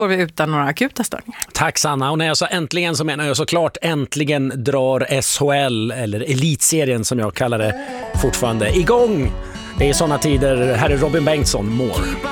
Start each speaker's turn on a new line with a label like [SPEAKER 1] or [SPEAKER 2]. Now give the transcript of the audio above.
[SPEAKER 1] går vi utan några akuta störningar.
[SPEAKER 2] Tack Sanna, och när jag sa äntligen så menar jag såklart äntligen drar SHL, eller elitserien som jag kallar det fortfarande, igång. Det är såna tider. Här är Robin Bengtsson, More.